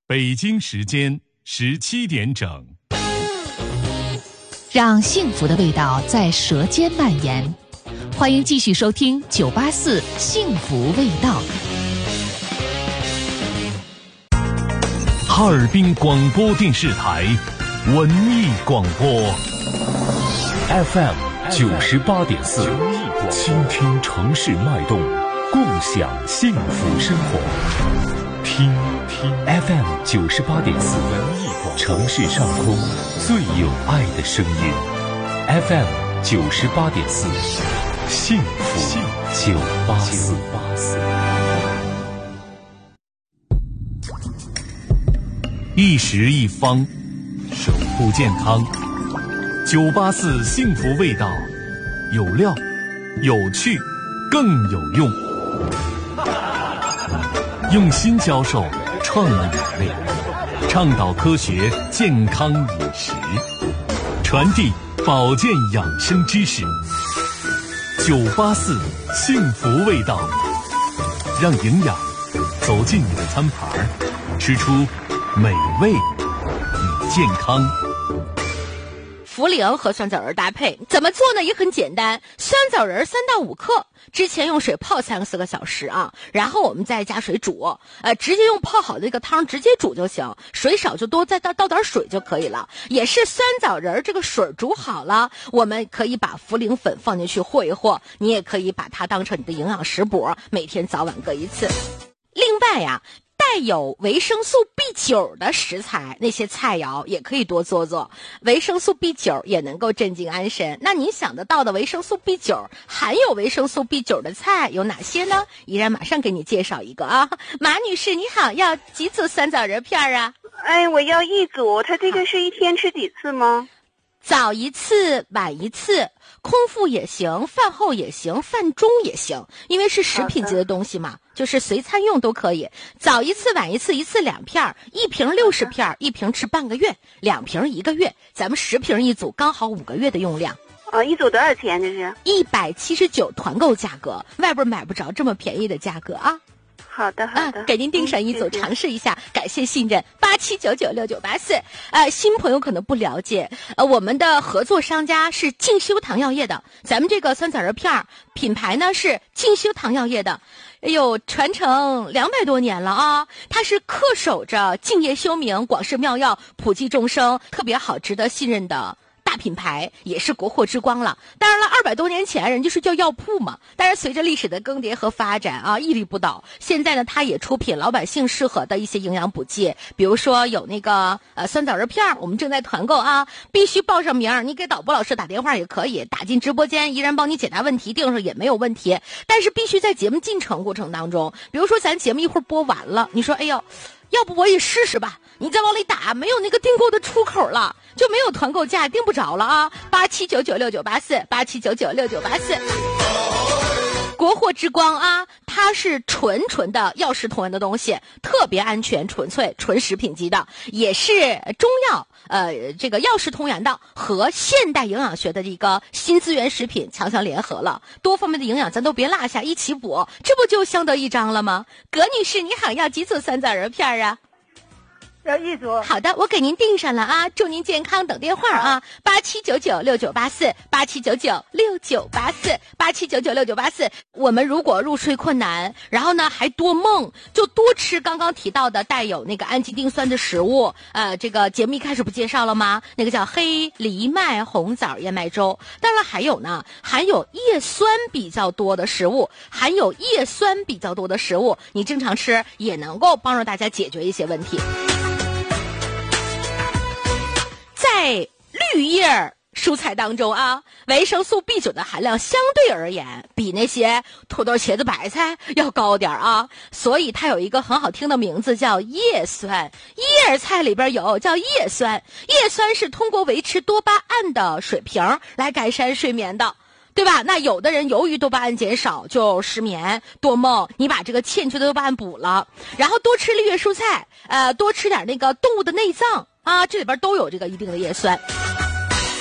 北京时间17点整， 让幸福的味道在舌尖蔓延。欢迎继续收听984幸福味道。 哈尔滨广播电视台文艺广播 FM 98.4，倾听城市脉动，共享幸福生活。听 FM 98.4，城市上空最有爱的声音。FM 98.4，幸福984。一食一方，守护健康。984幸福味道，有料、有趣、更有用。用心教授创意美味，倡导科学健康饮食，传递保健养生知识。984幸福味道，让营养走进你的餐盘，吃出美味与健康。 茯苓和酸枣仁搭配怎么做呢？也很简单，酸枣仁3到5克，之前用水泡3-4个小时啊，然后我们再加水煮，直接用泡好的这个汤直接煮就行，水少就多，再倒点水就可以了。也是酸枣仁这个水煮好了，我们可以把茯苓粉放进去和一和，你也可以把它当成你的营养食补，每天早晚各一次。另外呀，带有维生素 B9 的食材，那些菜肴也可以多做做，维生素 B9 也能够镇静安神。那您想得到的维生素 B9 含有维生素 B9 的菜有哪些呢？依然马上给你介绍一个啊。马女士你好，要几组酸枣仁片啊？ 我要1组。它这个是一天吃几次吗？ 早一次晚一次，空腹也行，饭后也行，饭中也行，因为是食品级的东西嘛，就是随餐用都可以。早一次晚一次，一次2片，一瓶60片，一瓶吃半个月，2瓶1个月，咱们10瓶一组，刚好5个月的用量。 一组多少钱？这是 179团购价格，外边买不着这么便宜的价格啊。 好的， 给您订上1组，尝试一下，感谢信任。87996984。新朋友可能不了解，我们的合作商家是静修堂药业的，咱们这个酸枣仁片品牌呢是静修堂药业的，传承200多年了啊！它是恪守着敬业修明、广设妙药、普济众生，特别好，值得信任的大品牌，也是国货之光了。当然了，200多年前人家是叫药铺嘛，但是随着历史的更迭和发展啊，屹立不倒。现在呢，它也出品老百姓适合的一些营养补剂，比如说有那个酸枣仁片，我们正在团购啊，必须报上名，你给导播老师打电话也可以，打进直播间，依然帮你解答问题，订上也没有问题。但是必须在节目进程过程当中，比如说咱节目一会儿播完了，你说哎呦，要不我也试试吧，你再往里打，没有那个订购的出口了，就没有团购价，订不着了啊！87996984，87996984。国货之光啊，它是纯的药食同源的东西，特别安全、纯粹、纯食品级的，也是中药这个药食同源的，和现代营养学的一个新资源食品强联合了，多方面的营养咱都别落下，一起补，这不就相得益彰了吗？葛女士你好，要几组酸枣仁片啊？ 要1组。 好的，我给您订上了啊，祝您健康，等电话啊，87996984，87996984，87996984。我们如果入睡困难，然后呢还多梦，就多吃刚刚提到的带有那个氨基丁酸的食物。这个节目一开始不介绍了吗？那个叫黑藜麦红枣燕麦粥。当然还有呢，含有叶酸比较多的食物，你正常吃也能够帮助大家解决一些问题。在绿叶蔬菜当中啊，维生素 B9 的含量相对而言比那些土豆、茄子、白菜要高点啊，所以它有一个很好听的名字叫叶酸。叶菜里边有叫叶酸，叶酸是通过维持多巴胺的水平来改善睡眠的，对吧？那有的人由于多巴胺减少就失眠多梦，你把这个欠缺的多巴胺补了，然后多吃绿叶蔬菜，多吃点那个动物的内脏啊，这里边都有这个一定的叶酸。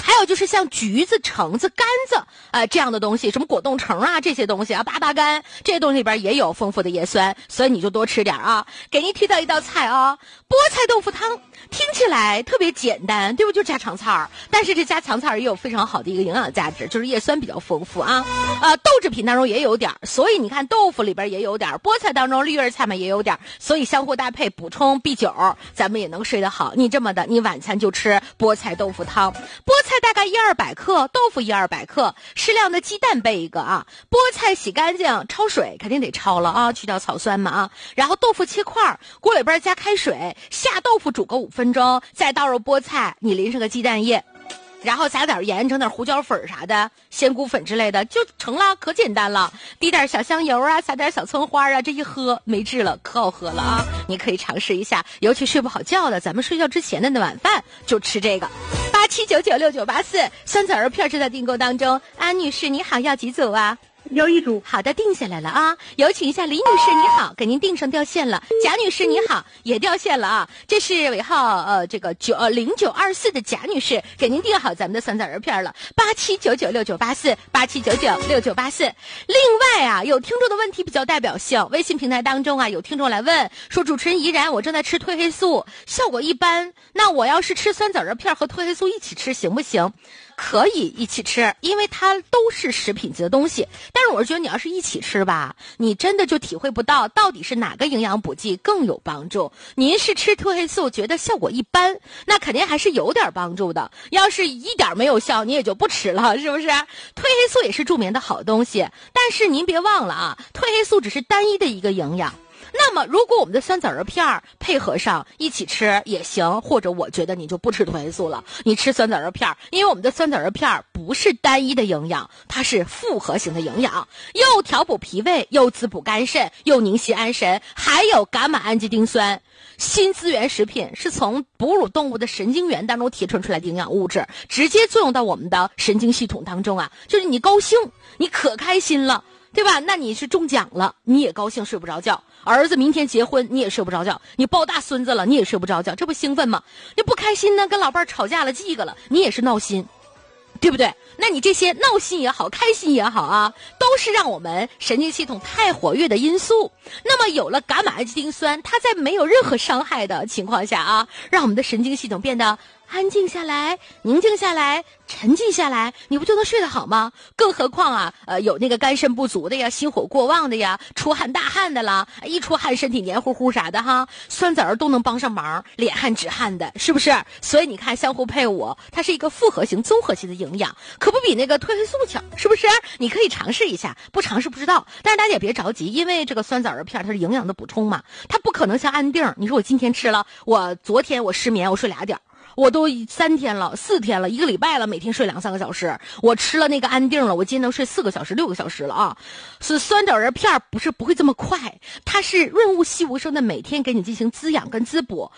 还有就是像橘子、橙子、柑子这样的东西，什么果冻橙啊这些东西啊，巴巴柑这些东西里边也有丰富的叶酸，所以你就多吃点啊。给您提到一道菜啊，菠菜豆腐汤，听起来特别简单，对不？就加长菜儿，但是这加长菜儿也有非常好的一个营养价值，就是叶酸比较丰富啊。豆制品当中也有点，所以你看豆腐里边也有点，菠菜当中绿叶菜嘛也有点，所以相互搭配补充 B9，咱们也能睡得好。你这么的，你晚餐就吃菠菜豆腐汤，菠菜大概100-200克，豆腐100-200克，适量的鸡蛋备一个啊。菠菜洗干净，焯水肯定得焯了啊，去掉草酸嘛啊。然后豆腐切块，锅里边加开水，下豆腐煮个5分钟，再倒入菠菜，你淋上个鸡蛋液。然后撒点盐，整点胡椒粉啥的，鲜菇粉之类的，就成了，可简单了。滴点小香油啊，撒点小葱花啊，这一喝没治了，可好喝了啊！你可以尝试一下，尤其睡不好觉的，咱们睡觉之前的那晚饭就吃这个。87996984酸枣肉片正在订购当中。安女士你好，要几组啊？ 要1组。 好的，定下来了啊！有请一下李女士，你好，给您定上掉线了。贾女士你好，也掉线了啊！这是尾号这个0924的贾女士，给您定好咱们的酸枣肉片了。8799698487996984。另外啊，有听众的问题比较代表性，微信平台当中啊，有听众来问说，主持人怡然，我正在吃褪黑素，效果一般，那我要是吃酸枣肉片和褪黑素一起吃行不行？可以一起吃，因为它都是食品级的东西。但是我是觉得你要是一起吃吧，你真的就体会不到到底是哪个营养补剂更有帮助。您是吃褪黑素觉得效果一般，那肯定还是有点帮助的。要是一点没有效，你也就不吃了，是不是？褪黑素也是助眠的好东西，但是您别忘了啊，褪黑素只是单一的一个营养。那么如果我们的酸枣肉片配合上一起吃也行，或者我觉得你就不吃褪黑素了，你吃酸枣肉片，因为我们的酸枣肉片不是单一的营养，它是复合型的营养，又调补脾胃，又滋补肝肾，又宁心安神，还有伽马氨基丁酸。新资源食品是从哺乳动物的神经元当中提纯出来的营养物质，直接作用到我们的神经系统当中啊，就是你高兴，你可开心了，对吧？那你是中奖了，你也高兴睡不着觉，儿子明天结婚你也睡不着觉，你抱大孙子了你也睡不着觉，这不兴奋吗？你不开心呢，跟老伴吵架了记个了，你也是闹心，对不对？那你这些闹心也好，开心也好啊，都是让我们神经系统太活跃的因素。那么有了伽马氨基丁酸，它在没有任何伤害的情况下啊，让我们的神经系统变得安静下来，宁静下来，沉静下来，你不就能睡得好吗？更何况啊，有那个肝肾不足的呀，心火过旺的呀，出汗大汗的啦，一出汗身体黏糊糊啥的哈，酸枣都能帮上忙，脸汗止汗的，是不是？所以你看相互配伍，它是一个复合型综合性的营养，可不比那个褪黑素强，是不是？你可以尝试一下，不尝试不知道。但是大家也别着急，因为这个酸枣肉片它是营养的补充嘛，它不可能像安定，你说我今天吃了，我昨天我失眠，我睡2点。我都3天了4天了1个礼拜了，每天睡2-3个小时，我吃了那个安定了，我今天能睡4个小时6个小时了啊！是酸枣仁片不会这么快，它是润物细无声的每天给你进行滋养跟滋补，